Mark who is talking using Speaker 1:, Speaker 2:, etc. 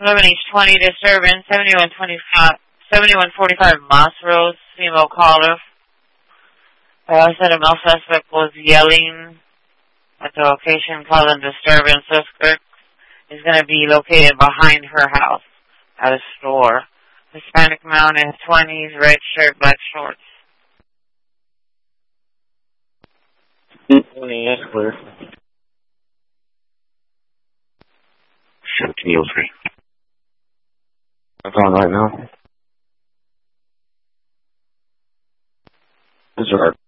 Speaker 1: 11 each 20 disturbance, 7145 Moss Road, female caller. Said a male suspect was yelling at the location causing disturbance. Suspect is going to be located behind her house at a store. Hispanic male in his 20s, red shirt, black shorts.
Speaker 2: Yes, clear.
Speaker 3: Shut to Neil 3.
Speaker 2: That's on right now. Disregard.